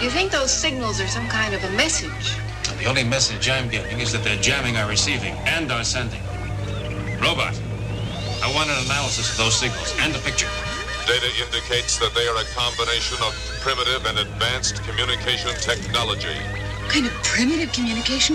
Do you think those signals are some kind of a message? The only message I'm getting is that they're jamming our receiving and our sending. Robot, I want an analysis of those signals and a picture. Data indicates that they are a combination of primitive and advanced communication technology. What kind of primitive communication